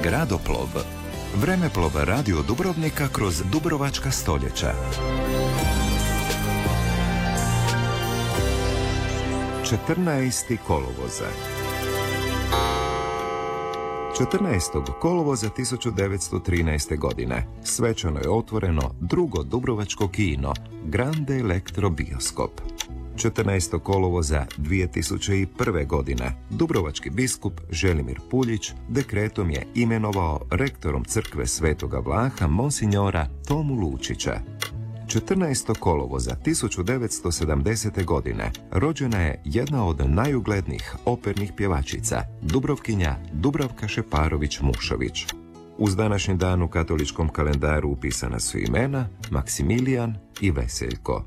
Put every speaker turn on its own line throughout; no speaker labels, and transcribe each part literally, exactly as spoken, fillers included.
Gradoplov. Vremeplov radio Dubrovnika kroz dubrovačka stoljeća. četrnaesti kolovoza. četrnaestog kolovoza tisuću devetsto trinaeste. godine svečano je otvoreno drugo dubrovačko kino, Grande Elektro Bioskop. četrnaestog kolovoza dvije tisuće prve. godine dubrovački biskup Želimir Puljić dekretom je imenovao rektorom crkve Svetoga Vlaha monsinjora Tomu Lučića. četrnaestog kolovoza tisuću devetsto sedamdesete. godine rođena je jedna od najuglednijih opernih pjevačica, Dubrovkinja Dubravka Šeparović-Mušović. Uz današnji dan u katoličkom kalendaru upisana su imena Maksimilijan i Veseljko.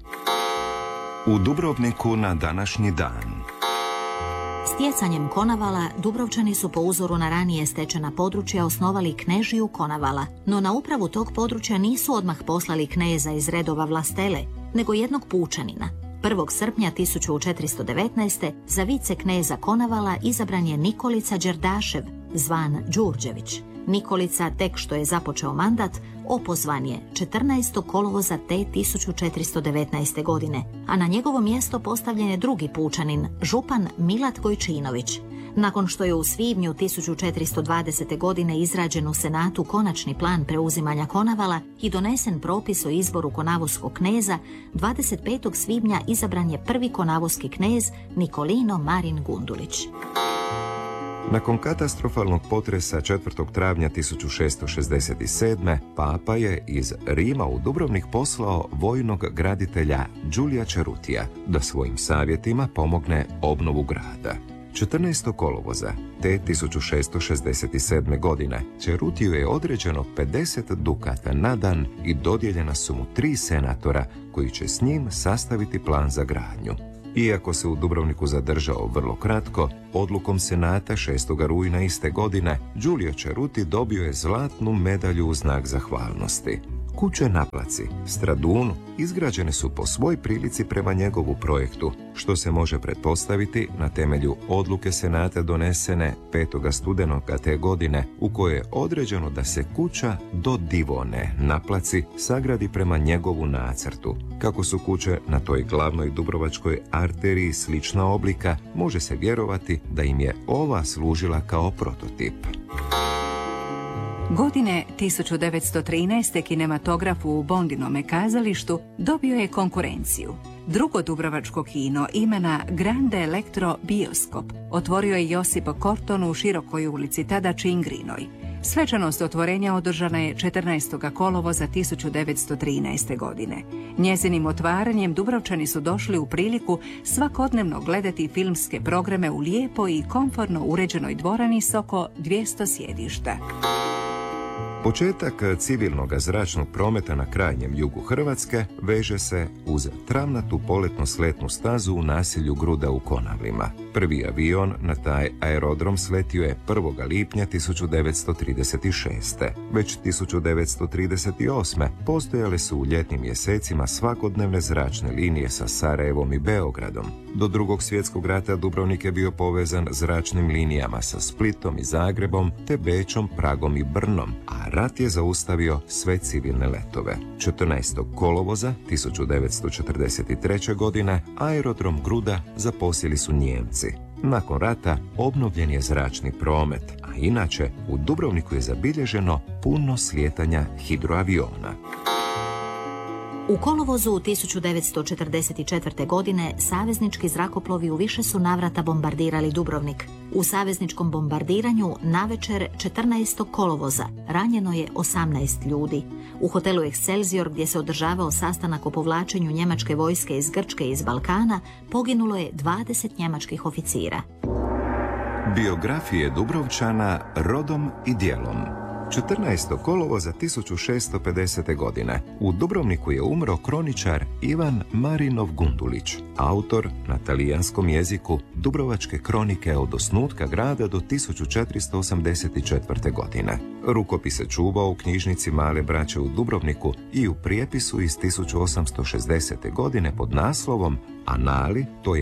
U Dubrovniku na današnji dan.
Stjecanjem Konavala, Dubrovčani su po uzoru na ranije stečena područja osnovali knežiju Konavala, no na upravu tog područja nisu odmah poslali kneza iz redova vlastele, nego jednog pučanina. prvog srpnja tisuću četiristo devetnaeste. za vice kneza Konavala izabran je Nikolica Đerdašev, zvan Đurđević. Nikolica, tek što je započeo mandat, opozvan je četrnaestog kolovoza te tisuću četiristo devetnaeste. godine, a na njegovo mjesto postavljen je drugi pučanin, župan Milat Gojčinović. Nakon što je u svibnju tisuću četiristo dvadesete. godine izrađen u Senatu konačni plan preuzimanja Konavala i donesen propis o izboru konavoskog kneza, dvadeset petog svibnja izabran je prvi konavoski knez Nikolino Marin Gundulić.
Nakon katastrofalnog potresa četvrtog travnja tisuću šessto šezdeset sedme. Papa je iz Rima u Dubrovnik poslao vojnog graditelja Giulia Cerutija da svojim savjetima pomogne obnovu grada. četrnaestog kolovoza te tisuću šessto šezdeset sedme. godine Cerutiju je određeno pedeset dukata na dan i dodijeljena su mu tri senatora koji će s njim sastaviti plan za gradnju. Iako se u Dubrovniku zadržao vrlo kratko, odlukom Senata šestog rujna iste godine Giulio Ceruti dobio je zlatnu medalju u znak zahvalnosti. Kuće na placi, Stradunu, izgrađene su po svoj prilici prema njegovu projektu, što se može pretpostaviti na temelju odluke Senata donesene petog studenoga te godine, u kojoj je određeno da se kuća do Divone na placi sagradi prema njegovu nacrtu. Kako su kuće na toj glavnoj dubrovačkoj arteriji slična oblika, može se vjerovati da im je ova služila kao prototip.
Godine tisuću devetsto trinaeste. kinematograf u Bondinome kazalištu dobio je konkurenciju. Drugo dubrovačko kino imena Grande Elektro Bioskop otvorio je Josip Korton u Širokoj ulici, tada Čingrinoj. Svečanost otvorenja održana je četrnaestog kolovoza tisuću devetsto trinaeste. godine. Njezinim otvaranjem Dubrovčani su došli u priliku svakodnevno gledati filmske programe u lijepoj i komfortno uređenoj dvorani s oko dvjesto sjedišta.
Početak civilnog zračnog prometa na krajnjem jugu Hrvatske veže se uz travnatu poletno-sletnu stazu u naselju Gruda u Konavlima. Prvi avion na taj aerodrom sletio je prvog lipnja tisuću devetsto trideset šeste. Već tisuću devetsto trideset osme. postojale su u ljetnim mjesecima svakodnevne zračne linije sa Sarajevom i Beogradom. Do drugog svjetskog rata Dubrovnik je bio povezan zračnim linijama sa Splitom i Zagrebom, te Bečom, Pragom i Brnom, a rat je zaustavio sve civilne letove. četrnaestog kolovoza tisuću devetsto četrdeset treće. godine aerodrom Gruda zaposjeli su Nijemci. Nakon rata obnovljen je zračni promet, a inače u Dubrovniku je zabilježeno puno slijetanja hidroaviona.
U kolovozu tisuću devetsto četrdeset četvrte. godine saveznički zrakoplovi u više su navrata bombardirali Dubrovnik. U savezničkom bombardiranju navečer četrnaestog kolovoza ranjeno je osamnaest ljudi. U hotelu Excelsior, gdje se održavao sastanak o povlačenju njemačke vojske iz Grčke i iz Balkana, poginulo je dvadeset njemačkih oficira.
Biografije Dubrovčana rodom i djelom. četrnaestog kolovoza tisuću šessto pedesete. godine u Dubrovniku je umro kroničar Ivan Marinov Gundulić, autor na talijanskom jeziku Dubrovačke kronike od osnutka grada do tisuću četiristo osamdeset četvrte. godine. Rukopis se čuvao u knjižnici Male braće u Dubrovniku i u prijepisu iz tisuću osamsto šezdesete. godine pod naslovom Anali, to jest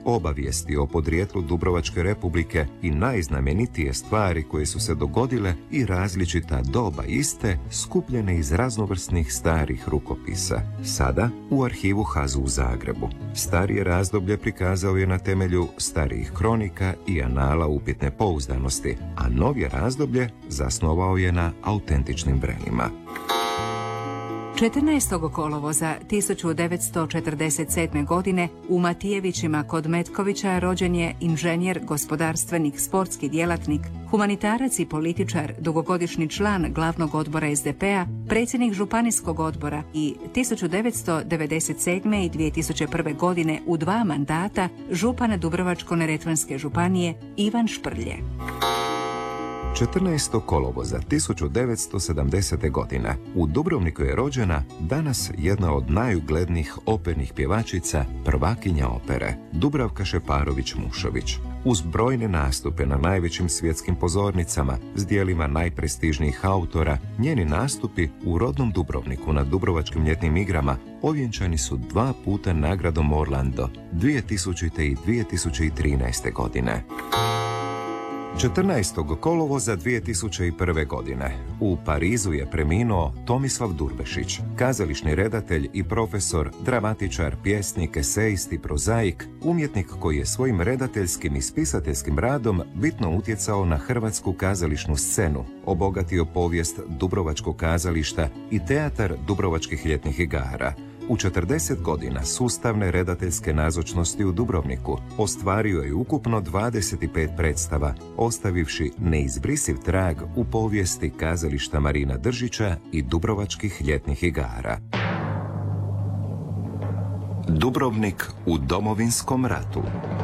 obavijesti o podrijetlu Dubrovačke republike i najznamenitije stvari koje su se dogodile i različita doba iste skupljene iz raznovrsnih starih rukopisa. Sada u arhivu Hazu u Zagrebu. Starije razdoblje prikazao je na temelju starijih kronika i anala upitne pouzdanosti, a novije razdoblje zasnovao je na autentičnim vremena.
četrnaestog kolovoza tisuću devetsto četrdeset sedme. godine u Matijevićima kod Metkovića rođen je inženjer, gospodarstvenik, sportski djelatnik, humanitarac i političar, dugogodišnji član glavnog odbora es de pe a, predsjednik županijskog odbora i tisuću devetsto devedeset sedme. i dvije tisuće prve. godine u dva mandata župan Dubrovačko-neretvanske županije Ivan Šprlje.
četrnaestog kolovoza tisuću devetsto sedamdesete. godine u Dubrovniku je rođena danas jedna od najuglednijih opernih pjevačica, prvakinja opere, Dubravka Šeparović-Mušović. Uz brojne nastupe na najvećim svjetskim pozornicama s djelima najprestižnijih autora, njeni nastupi u rodnom Dubrovniku na Dubrovačkim ljetnim igrama ovjenčani su dva puta nagradom Orlando dvije tisućite. i dvije tisuće trinaeste. godine. četrnaestog kolovoza dvije tisuće prve. godine u Parizu je preminuo Tomislav Durbešić, kazališni redatelj i profesor, dramatičar, pjesnik, esejist i prozaik, umjetnik koji je svojim redateljskim i spisateljskim radom bitno utjecao na hrvatsku kazališnu scenu, obogatio povijest Dubrovačkog kazališta i teatar Dubrovačkih ljetnih igara. U četrdeset godina sustavne redateljske nazočnosti u Dubrovniku ostvario je ukupno dvadeset pet predstava, ostavivši neizbrisiv trag u povijesti kazališta Marina Držića i Dubrovačkih ljetnih igara. Dubrovnik u Domovinskom ratu.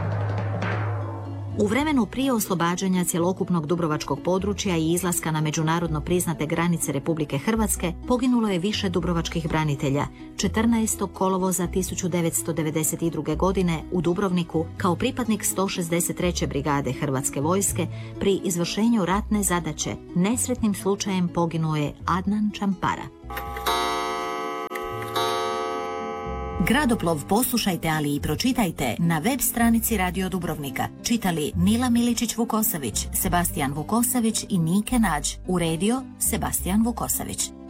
U vremenu prije oslobađanja cjelokupnog dubrovačkog područja i izlaska na međunarodno priznate granice Republike Hrvatske poginulo je više dubrovačkih branitelja. četrnaestog kolovoza tisuću devetsto devedeset druge. godine u Dubrovniku kao pripadnik sto šezdeset treće. brigade Hrvatske vojske pri izvršenju ratne zadaće nesretnim slučajem poginuo je Adnan Čampara. Gradoplov poslušajte, ali i pročitajte na web stranici Radio Dubrovnika. Čitali Nila Miličić-Vukosavić, Sebastijan Vukosavić i Nike Nađ. Uredio Sebastijan Vukosavić.